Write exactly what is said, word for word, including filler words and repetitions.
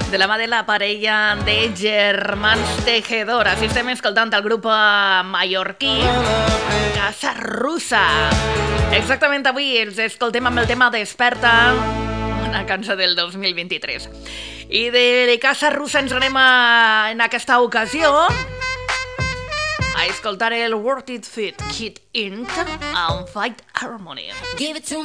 de la mà de la parella de germans Tejedor. Així estem escoltant el grup mallorquí Casa Russa. Exactament avui els escoltem amb el tema Desperta, una cançó del dos mil vint-i-tres. I de Casa Russa ens anem a, en aquesta ocasió a escoltar el Worth It Fit Kid Int amb Fight Harmony. Give it to